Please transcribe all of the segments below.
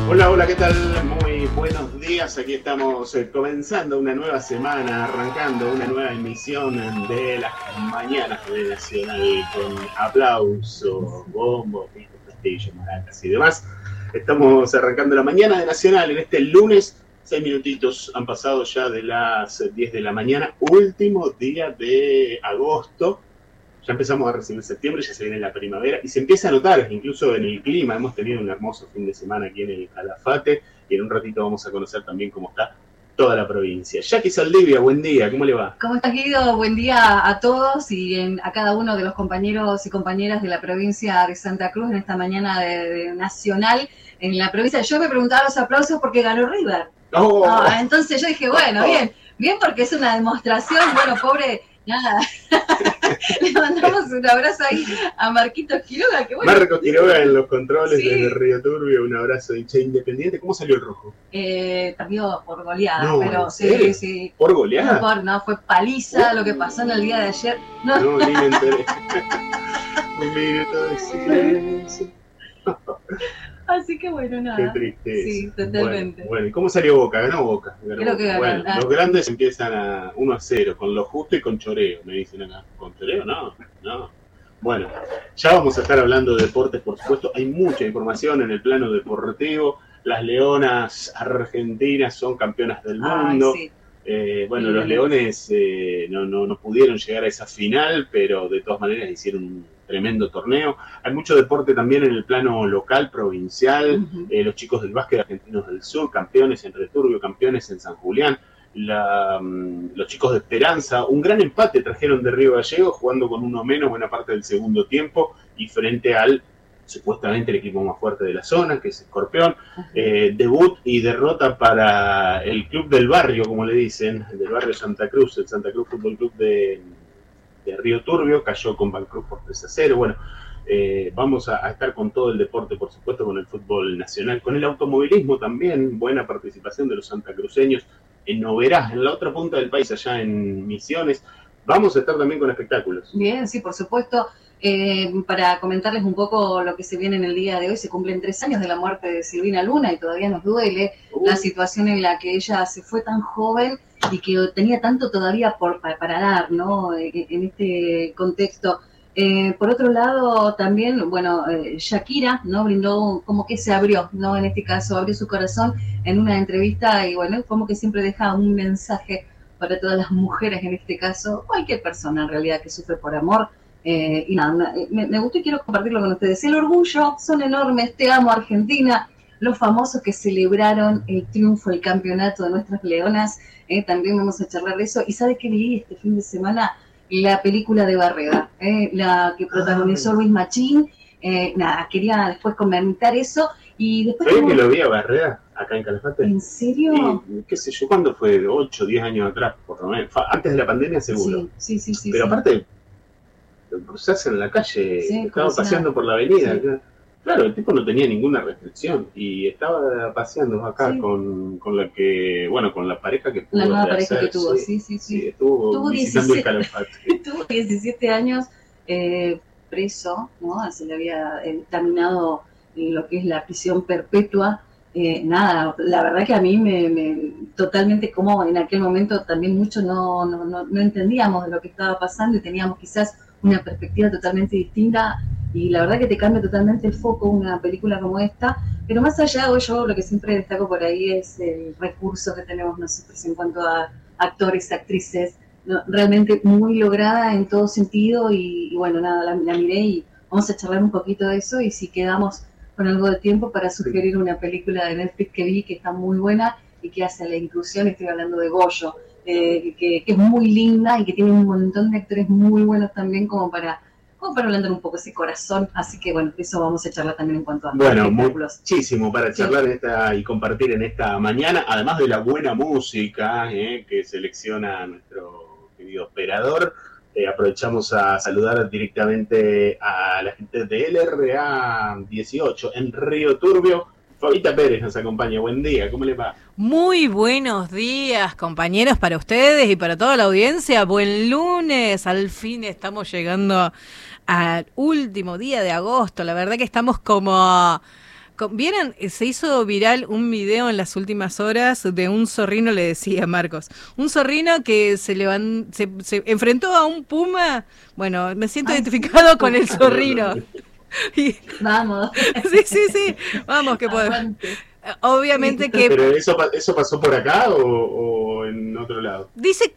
Hola, hola, ¿qué tal? Muy buenos días. Aquí estamos comenzando una nueva semana, arrancando una nueva emisión de las mañanas de Nacional con aplausos, bombos, pistas, castillos, maracas y demás. Estamos arrancando la mañana de Nacional en este lunes. 6 minutitos han pasado ya de las 10 de la mañana, último día de agosto. Ya empezamos a recibir septiembre, ya se viene la primavera y se empieza a notar incluso en el clima. Hemos tenido un hermoso fin de semana aquí en el Calafate y en un ratito vamos a conocer también cómo está toda la provincia. Jackie Saldivia, buen día, ¿cómo le va? ¿Cómo estás, Guido? Buen día a todos y a cada uno de los compañeros y compañeras de la provincia de Santa Cruz en esta mañana de Nacional en la provincia. Yo me preguntaba los aplausos porque ganó River. Entonces yo dije, bueno, bien porque es una demostración, bueno, pobre, nada. Le mandamos un abrazo ahí a Marquitos Quiroga. Que bueno, Marco Quiroga en los controles desde Río Turbio, un abrazo de hincha Independiente. ¿Cómo salió el rojo? Perdió por goleada, no, pero sí. ¿Por goleada? No, fue paliza lo que pasó en el día de ayer. No, ni me enteré. Un minuto de silencio. Así que bueno, nada. Qué tristeza. Sí, totalmente. Bueno, ¿y cómo salió Boca? Ganó Boca. Creo que ganó. Bueno, los grandes empiezan a 1-0, con lo justo y con choreo, me dicen acá. ¿Con choreo? No. Bueno, ya vamos a estar hablando de deportes, por supuesto. Hay mucha información en el plano deportivo. Las Leonas argentinas son campeonas del mundo. Sí. Los Leones no pudieron llegar a esa final, pero de todas maneras hicieron un tremendo torneo. Hay mucho deporte también en el plano local, provincial. Los chicos del básquet argentinos del sur, campeones en Returbio, campeones en San Julián. Los chicos de Esperanza, un gran empate trajeron de Río Gallegos, jugando con uno menos buena parte del segundo tiempo, y frente al supuestamente el equipo más fuerte de la zona, que es Escorpión. Debut y derrota para el club del barrio, como le dicen, del barrio Santa Cruz, el Santa Cruz Fútbol Club de Río Turbio, cayó con Bancruz por 3-0. Bueno, vamos a estar con todo el deporte, por supuesto, con el fútbol nacional, con el automovilismo también, buena participación de los santacruceños en Oberá, en la otra punta del país, allá en Misiones. Vamos a estar también con espectáculos. Bien, sí, por supuesto. Para comentarles un poco lo que se viene en el día de hoy, se cumplen 3 años de la muerte de Silvina Luna y todavía nos duele la situación en la que ella se fue tan joven y que tenía tanto todavía para dar, ¿no? En este contexto. Por otro lado, también, bueno, Shakira, ¿no? Brindó, como que se abrió, ¿no? En este caso, abrió su corazón en una entrevista y, bueno, como que siempre deja un mensaje para todas las mujeres, en este caso, cualquier persona en realidad que sufre por amor. Y nada, me gustó y quiero compartirlo con ustedes. El orgullo, son enormes, te amo Argentina, los famosos que celebraron el triunfo, el campeonato de nuestras leonas, también vamos a charlar de eso. ¿Y sabe qué vi este fin de semana? La película de Barreda, la que protagonizó Luis Machín. Nada, quería después comentar eso. Y después ¿Sabés que lo vi a Barreda acá en Calafate? ¿En serio? Y, qué sé yo, ¿cuándo fue? 8, 10 años atrás, por lo menos. Antes de la pandemia, seguro. Sí. Pero aparte, cruzás en la calle, estaba paseando por la avenida. Sí. Claro, el tipo no tenía ninguna restricción y estaba paseando acá con la que, bueno, con la pareja que pudo. La nueva pareja que tuvo, sí. Estuvo visitando 17, el Calafate. Tuvo 17 años preso, ¿no? Se le había terminado lo que es la prisión perpetua. Nada, la verdad que a mí me totalmente, como en aquel momento también muchos no entendíamos de lo que estaba pasando y teníamos quizás una perspectiva totalmente distinta, y la verdad que te cambia totalmente el foco una película como esta. Pero más allá, yo lo que siempre destaco por ahí es el recurso que tenemos nosotros en cuanto a actores, actrices, ¿no? Realmente muy lograda en todo sentido, y bueno, nada, la miré y vamos a charlar un poquito de eso, y si quedamos con algo de tiempo para sugerir una película de Netflix que vi que está muy buena y que hace la inclusión, estoy hablando de Goyo, que es muy linda y que tiene un montón de actores muy buenos también como para ablandar un poco ese corazón. Así que bueno, eso vamos a charlar también en cuanto a espectáculos. Muchísimo para charlar y compartir en esta mañana, además de la buena música que selecciona nuestro querido operador. Aprovechamos a saludar directamente a la gente de LRA 18 en Río Turbio. Fabita Pérez nos acompaña. Buen día, ¿cómo le va? Muy buenos días, compañeros, para ustedes y para toda la audiencia. Buen lunes, al fin estamos llegando al último día de agosto. La verdad que estamos como ¿Vieron? Se hizo viral un video en las últimas horas de un zorrino, le decía Marcos, un zorrino que se enfrentó a un puma. Bueno, me siento identificado con el zorrino. Vamos. Sí, vamos, que podemos. Obviamente que... ¿Pero eso pasó por acá o en otro lado? Dice,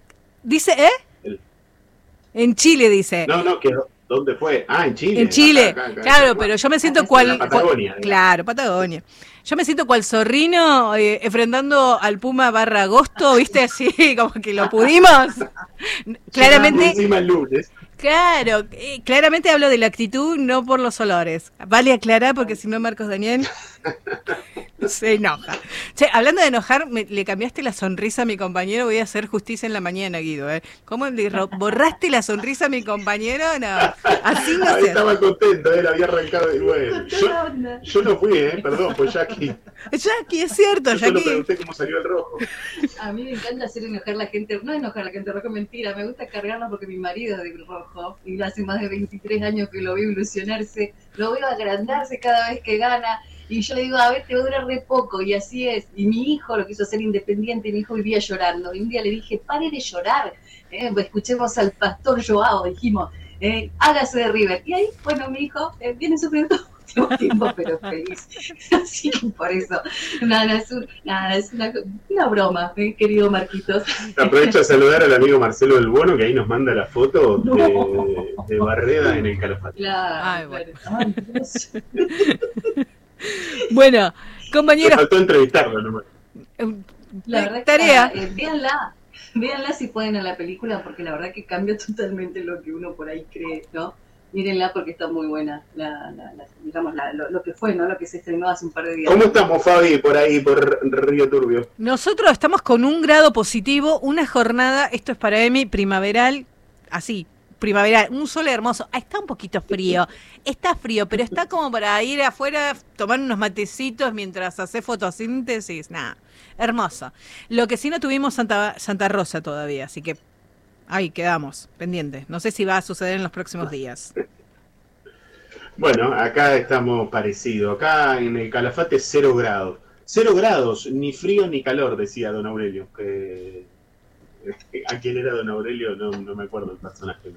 en Chile dice. No, que ¿dónde fue? En Chile. En Chile, acá, claro, pero yo me siento cual... Patagonia. Claro, Patagonia. Yo me siento cual zorrino enfrentando al Puma / Agosto, ¿viste? Así, como que lo pudimos. Claramente... Encima el lunes. Claro, claramente hablo de la actitud, no por los olores. Vale aclarar porque si no Marcos Daniel se enoja. Che, hablando de enojar, le cambiaste la sonrisa a mi compañero, voy a hacer justicia en la mañana, Guido. ¿Cómo le borraste la sonrisa a mi compañero? No, así no se... Estaba contento, él había arrancado y bueno. Yo no fui, perdón, pues Jackie. Jackie, es cierto, yo Jackie. Yo pregunté cómo salió el rojo. A mí me encanta hacer enojar a la gente, no enojar a la gente, rojo, mentira, me gusta cargarla porque mi marido es de rojo y hace más de 23 años que lo veo ilusionarse, lo veo agrandarse cada vez que gana y yo le digo, a ver, te va a durar re poco y así es. Y mi hijo lo quiso hacer independiente, mi hijo vivía llorando y un día le dije, pare de llorar, escuchemos al pastor Joao, dijimos, hágase de River. Y ahí, bueno, mi hijo viene sufriendo tiempo, pero feliz. Así que por eso, es una broma, querido Marquitos. Aprovecho a saludar al amigo Marcelo del Bono, que ahí nos manda la foto de Barreda en el Calafate. Claro, bueno. Bueno, compañeros. Me faltó entrevistarlo nomás. La verdad tarea. Que, véanla si pueden a la película, porque la verdad que cambia totalmente lo que uno por ahí cree, ¿no? Mírenla porque está muy buena, digamos, lo que fue, ¿no? Lo que se estrenó hace un par de días. ¿Cómo estamos, Fabi, por ahí, por Río Turbio? Nosotros estamos con 1 grado positivo, una jornada, esto es para Emi, primaveral, así, primaveral, un sol hermoso. Está un poquito frío, pero está como para ir afuera, tomar unos matecitos mientras hace fotosíntesis, nada, hermoso. Lo que sí no tuvimos Santa Rosa todavía, así que ahí quedamos, pendientes. No sé si va a suceder en los próximos días. Bueno, acá estamos parecidos. Acá en el Calafate 0 grados. 0 grados, ni frío ni calor, decía don Aurelio. ¿A quién era don Aurelio? No me acuerdo el personaje.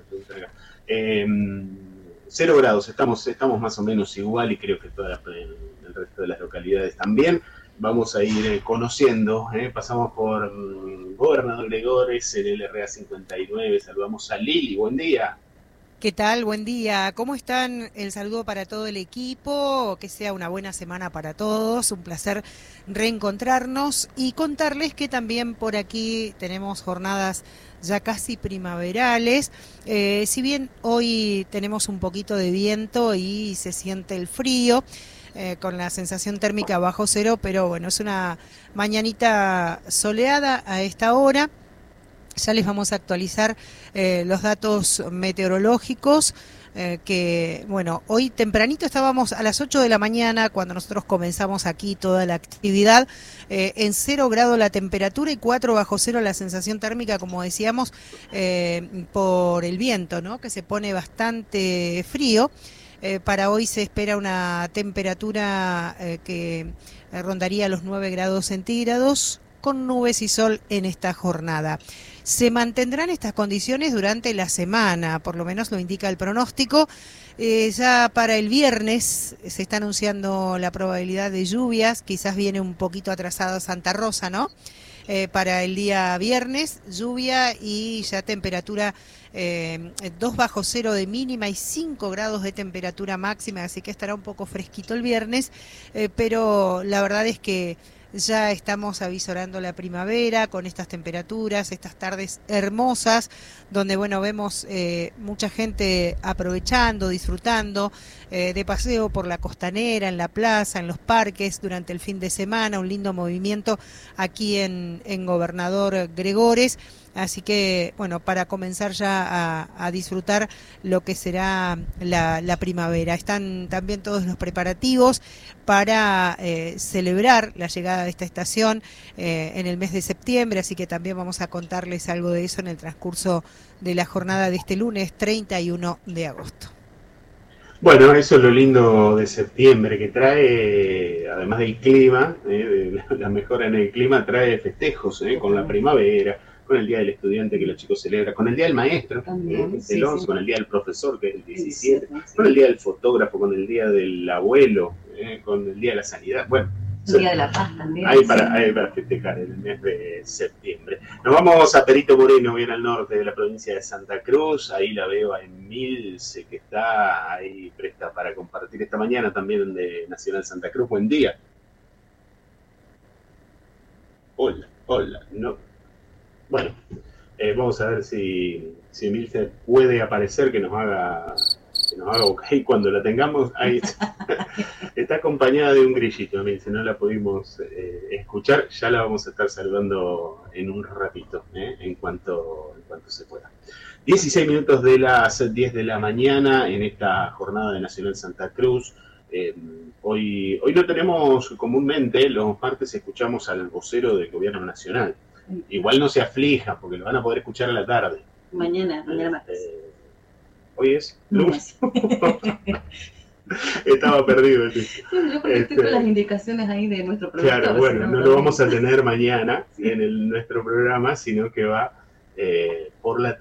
0 grados, estamos más o menos igual y creo que el resto de las localidades también. Vamos a ir conociendo, pasamos por Gobernador Gregores, en el RA 59, saludamos a Lili, buen día. ¿Qué tal? Buen día. ¿Cómo están? El saludo para todo el equipo, que sea una buena semana para todos, un placer reencontrarnos y contarles que también por aquí tenemos jornadas ya casi primaverales, si bien hoy tenemos un poquito de viento y se siente el frío, con la sensación térmica bajo cero, pero bueno, es una mañanita soleada a esta hora. Ya les vamos a actualizar los datos meteorológicos, que bueno, hoy tempranito estábamos a las 8 de la mañana cuando nosotros comenzamos aquí toda la actividad, en 0 grados la temperatura y 4 bajo cero la sensación térmica, como decíamos, por el viento, ¿no? Que se pone bastante frío. Para hoy se espera una temperatura que rondaría los 9 grados centígrados, con nubes y sol en esta jornada. Se mantendrán estas condiciones durante la semana, por lo menos lo indica el pronóstico. Ya para el viernes se está anunciando la probabilidad de lluvias, quizás viene un poquito atrasado Santa Rosa, ¿no? Para el día viernes, lluvia y ya temperatura 2 bajo cero de mínima y 5 grados de temperatura máxima, así que estará un poco fresquito el viernes, pero la verdad es que ya estamos avisorando la primavera con estas temperaturas, estas tardes hermosas, donde bueno, vemos mucha gente aprovechando, disfrutando de paseo por la costanera, en la plaza, en los parques durante el fin de semana, un lindo movimiento aquí en Gobernador Gregores. Así que, bueno, para comenzar ya a disfrutar lo que será la primavera. Están también todos los preparativos para celebrar la llegada de esta estación en el mes de septiembre, así que también vamos a contarles algo de eso en el transcurso de la jornada de este lunes 31 de agosto. Bueno, eso es lo lindo de septiembre, que trae, además del clima, de la mejora en el clima, trae festejos, con la primavera, con el Día del Estudiante que los chicos celebran, con el Día del Maestro, También, que es sí, el 11, sí. con el Día del Profesor, que es el 17, Sí. con el Día del Fotógrafo, con el Día del Abuelo, con el Día de la Sanidad. Bueno, El Día de la Paz también. hay para festejar el mes de septiembre. Nos vamos a Perito Moreno, bien al norte de la provincia de Santa Cruz. Ahí la veo a Emilce, que está ahí presta para compartir esta mañana también de Nacional Santa Cruz. Buen día. Hola. No. Bueno, vamos a ver si Emilce puede aparecer, que nos haga ok cuando la tengamos. Ahí está acompañada de un grillito, Emilce, no la pudimos escuchar, ya la vamos a estar saludando en un ratito, en cuanto se pueda. 16 minutos de las 10 de la mañana en esta jornada de Nacional Santa Cruz. Hoy no tenemos, comúnmente los martes escuchamos al vocero del gobierno nacional. Igual no se aflija porque lo van a poder escuchar a la tarde. Mañana martes. Hoy es lunes. Estaba perdido. Yo porque estoy con las indicaciones ahí de nuestro programa. Claro, bueno, no lo vamos a tener mañana en nuestro programa, sino que va por la